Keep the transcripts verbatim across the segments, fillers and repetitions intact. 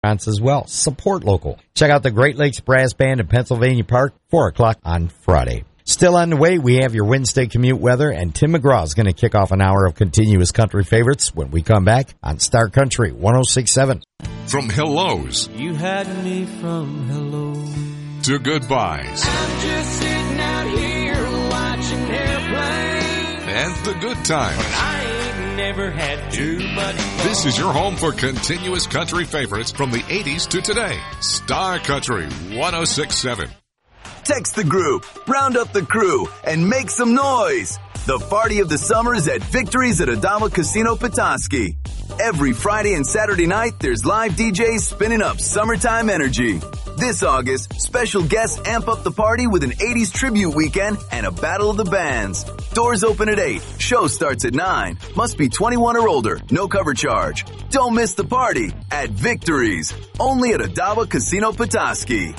as well. Support local. Check out the Great Lakes Brass Band in Pennsylvania Park, four o'clock on Friday. Still on the way, we have your Wednesday commute weather, and Tim McGraw is going to kick off an hour of continuous country favorites when we come back on Star Country one oh six point seven. From hellos. You had me from hello. To goodbyes. I'm just sitting out here watching airplanes. And the good times. I ain't never had too much fun. This is your home for continuous country favorites from the eighties to today. Star Country one oh six point seven. Text the group, round up the crew, and make some noise. The party of the summer is at Victories at Adama Casino Petoskey. Every Friday and Saturday night, there's live D Js spinning up summertime energy. This August, special guests amp up the party with an eighties tribute weekend and a battle of the bands. Doors open at eight. Show starts at nine. Must be twenty-one or older. No cover charge. Don't miss the party at Victories. Only at Adama Casino Petoskey.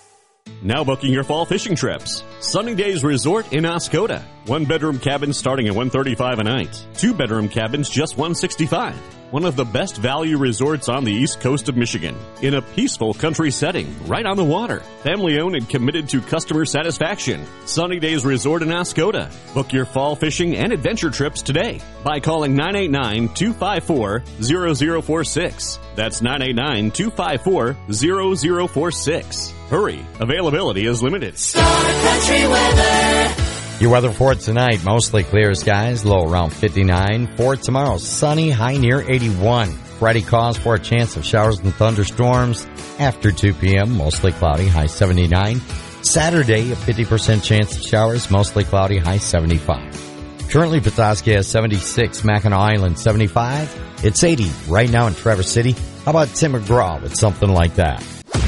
Now booking your fall fishing trips. Sunny Days Resort in Oscoda. One bedroom cabins starting at one hundred thirty-five dollars a night. Two bedroom cabins just one hundred sixty-five dollars. One of the best value resorts on the east coast of Michigan. In a peaceful country setting, right on the water. Family owned and committed to customer satisfaction. Sunny Days Resort in Oscoda. Book your fall fishing and adventure trips today by calling nine eight nine, two five four, zero zero four six. That's nine eight nine, two five four, zero zero four six. Hurry, availability is limited. Star Country weather. Your weather for tonight, mostly clear skies, low around fifty-nine. For tomorrow, sunny, high near eighty-one. Friday calls for a chance of showers and thunderstorms after two p.m., mostly cloudy, high seventy-nine. Saturday, a fifty percent chance of showers, mostly cloudy, high seventy-five. Currently, Petoskey has seventy-six, Mackinac Island seventy-five. It's eighty right now in Traverse City. How about Tim McGraw with something like that?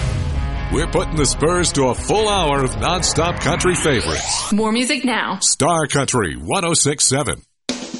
We're putting the Spurs to a full hour of non-stop country favorites. More music now. Star Country one oh six point seven.